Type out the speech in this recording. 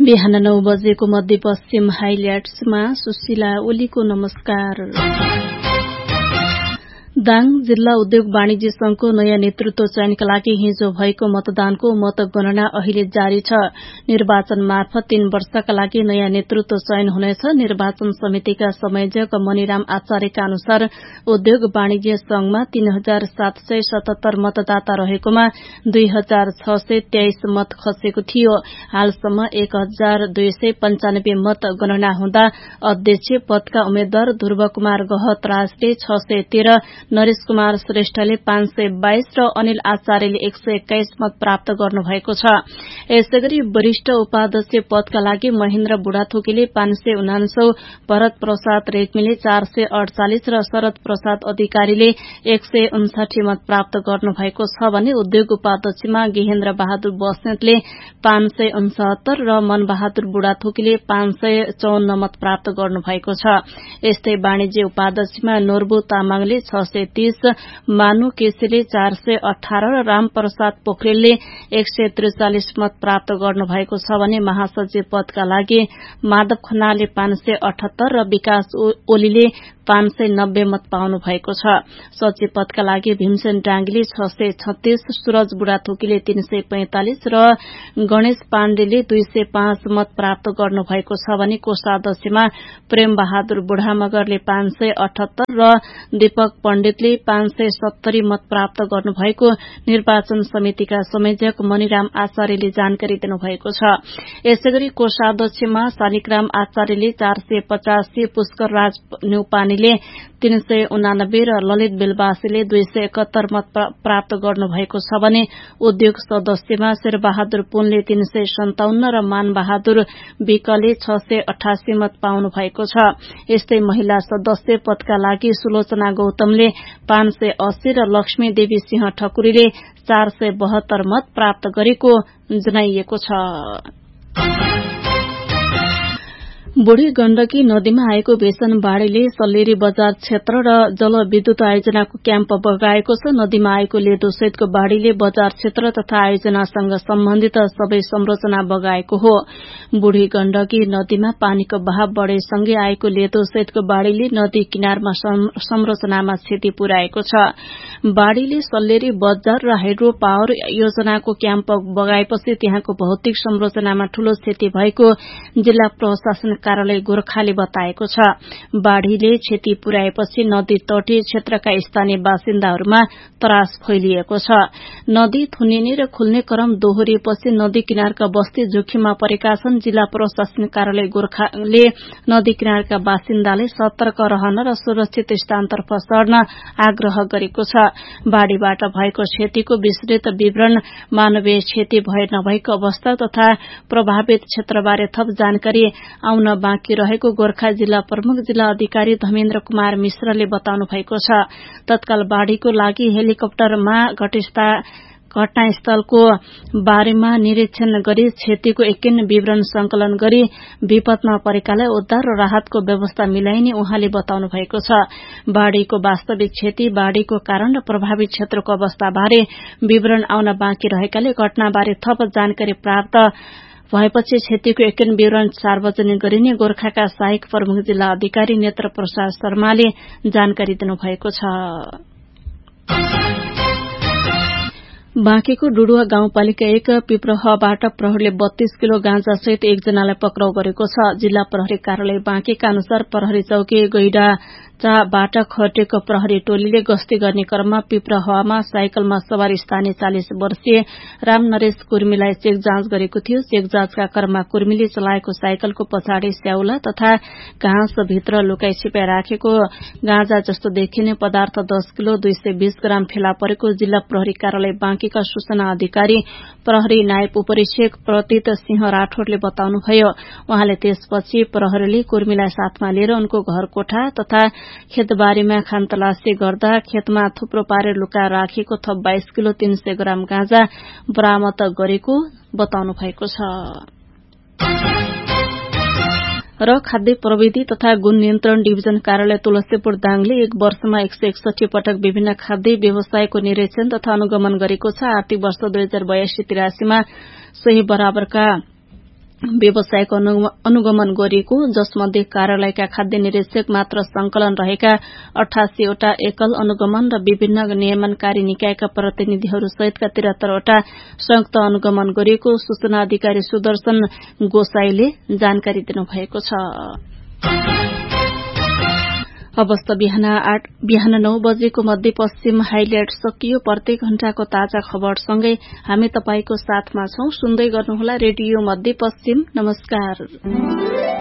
बिहान 9 बजेको मध्यपश्चिम हाइलाइट्समा सुशीला ओलीको नमस्कार। दाङ जिल्ला उद्योग वाणिज्य संघको नयाँ नेतृत्व चयनका लागि हिजो भएको मतदानको मतगणना अहिले जारी छ। निर्वाचन मार्फत 3 वर्षका लागि नयाँ नेतृत्व चयन हुनेछ। निर्वाचन समितिका संयोजक मनिराम आचार्यका अनुसार उद्योग वाणिज्य संघमा 3777 मतदाता रहेकोमा 2623 मत खसेको थियो। हालसम्म 1295 मत गणना हुँदा अध्यक्ष पदका उम्मेद्वार ध्रुव कुमार गहतराजले 613, नरेश कुमार श्रेष्ठले 522 र अनिल आचार्यले 121 मत प्राप्त गर्नुभएको छ। यसैगरी वरिष्ठ उपाध्यक्ष पदका लागि महेन्द्र बुढाथोकीले 549, भरत प्रसाद रेग्मीले 448 र शरद प्रसाद अधिकारीले 159 मत प्राप्त गर्नुभएको छ भने उद्योग उपाध्यक्षमा गेहेन्द्र बहादुर बस्नेतले 569 र मनबहादुर बुढाथोकीले 554 मत प्राप्त गर्नुभएको छ। यस्तै वाणिज्य उपाध्यक्षमा नोर्बु तामाङले 630, मानु केसीले 418 र रामप्रसाद पोखरेलले 143 मत प्राप्त गर्नुभएको छ भने महासचिव पदका लागि माधव खनालले 578 र विकास ओलीले 590 मत पाउनु भएको छ। सचिव पदका लागि भीमसेन डांगीले 636, सूरज बुढाथोकीले 345 र गणेश पाण्डेले 205 मत प्राप्त गर्नुभएको छ भने कोषाध्यक्षमा प्रेम बहादुर बुढामगरले 578 र दीपक पण्डितले 570 मत प्राप्त गर्नुभएको निर्वाचन समितिका संयोजक मनिराम आचार्यले जानकारी दिनुभएको छ। यसैगरी कोषाध्यक्षमा शालिग्राम आचार्यले 485, पुष्कर राज न्यौपानेले 389 र ललित बेलबासीले 271 मत प्राप्त गर्नुभएको छ भने उद्योग सदस्यमा शेरबहादुर पुनले 357 र मानबहादुर विकले 688 मत पाउनु भएको छ। यस्तै महिला सदस्य पदका लागि सुलोचना गौतमले 580 र लक्ष्मी देवी सिंह ठकुरीले 472 मत प्राप्त गरेको जनाइएको छ। बुढी गण्डकी नदीमा आएको भीषण बाढ़ीले सल्लेरी बजार क्षेत्र र जलविद्युत आयोजनाको क्याम्प बगाएको छ। नदीमा आएको लेदो सहितको बाढ़ीले बजार क्षेत्र तथा आयोजनासँग सम्बन्धित सबै संरचना बगाएको हो। बुढी गण्डकी नदीमा पानीको बहाव बढ़ेसँगै आएको लेदो सहितको बाढ़ीले नदी किनारमा संरचनामा क्षति पुर्याएको छ। बाढ़ीले सल्लेरी बजार र हाइड्रो पावर योजनाको क्याम्प बगाएपछि त्यहाँको भौतिक संरचनामा ठूलो क्षति भएको जिल्ला प्रशासन कार्यालय गोरखाले बताएको छ। बाढ़ीले क्षति पुर्याएपछि नदी तटीय क्षेत्रका स्थानीय बासिन्दाहरूमा त्रास फैलिएको छ। नदी थुनिने र खुल्ने क्रम दोहोरिएपछि नदी किनारका बस्ती जोखिममा परेका छन्। जिल्ला प्रशासन कार्यालय गोरखाले नदी किनारका बासिन्दाले सतर्क रहन र सुरक्षित स्थानतर्फ सर्न आग्रह गरेको छ। बाढ़ीबाट भएको क्षतिको विस्तृत विवरण, मानवीय क्षति भए नभएको अवस्था तथा प्रभावित क्षेत्रबारे थप जानकारी आउन बाँकी रहेको गोर्खा जिल्ला प्रमुख जिल्ला अधिकारी धमेन्द्र कुमार मिश्रले बताउनु भएको छ। तत्काल बाढ़ीको लागि हेलिकप्टरमा घटनास्थलको बारेमा निरीक्षण गरी क्षतिको एकिन विवरण संकलन गरी विपदमा परेकालाई उद्धार र राहतको व्यवस्था मिलाइने उहाँले बताउनु भएको छ। बाढ़ीको वास्तविक क्षति, बाढ़ीको कारण र प्रभावित क्षेत्रको अवस्थाबारे विवरण आउन बाँकी रहेकाले घटनाबारे थप जानकारी प्राप्त भएपछि क्षतिको एकिन विवरण सार्वजनिक गरिने गोर्खाका सहायक प्रमुख जिल्ला अधिकारी नेत्र प्रसाद शर्माले जानकारी दिनुभएको छ। बाँकेको डुडुवा गाउँपालिका 1 पिप्रहबाट प्रहरीले 32 किलो गाँजा सहित एकजनालाई पक्राउ गरेको छ। जिल्ला प्रहरी कार्यालय बाँकेका अनुसार प्रहरी चौकी गैडाचाबाट खटेको प्रहरी टोलीले गस्ती गर्ने क्रममा पिप्रहवामा साइकलमा सवार स्थानीय 40 वर्षीय राम नरेश कुर्मीलाई चेक जाँच गरेको थियो। चेक जाँचका क्रममा कुर्मीले चलाएको साइकलको पछाडि स्याउला तथा घाँसभित्र लुकाई छिपाई राखेको गाँजा जस्तो देखिने पदार्थ 10 किलो 220 ग्राम फेला परेको जिल्ला प्रहरी कार्यालय बाँकेका सूचना अधिकारी प्रहरी नायब उपरीक्षक प्रतीत सिंह राठौड़ले बताउनुभयो। उहाँले त्यसपछि प्रहरीले कुर्मीलाई साथमा लिएर उनको घर कोठा तथा खेतबारीमा खानतलासी गर्दा खेतमा थुप्रो पारेर लुकाएर राखेको थप 22 किलो 300 ग्राम गाँजा बरामद गरेको बताउनु भएको छ। र खाद्य प्रविधि तथा गुण नियन्त्रण डिभिजन कार्यालय तुलसीपुर दाङले 1 वर्षमा 161 पटक विभिन्न खाद्य व्यवसायको निरीक्षण तथा अनुगमन गरेको छ। आर्थिक वर्ष 2082-83 मा सोही बराबरका व्यवसायको अनुगमन गरिएको, जसमध्ये कार्यालयका खाद्य निरीक्षक मात्र संकलन रहेका 88 वटा एकल अनुगमन र विभिन्न नियमनकारी निकायका प्रतिनिधिहरू सहितका 73 वटा संयुक्त अनुगमन गरिएको सूचना अधिकारी सुदर्शन गोसाईले जानकारी दिनुभएको छ। अवस्था बिहान 9 बजेको मध्यपश्चिम हाइलाइट सकियो। प्रत्येक घण्टाको ताजा खबरसँगै हामी तपाईको साथमा छौं। सुन्दै गर्नुहोला रेडियो मध्यपश्चिम। नमस्कार।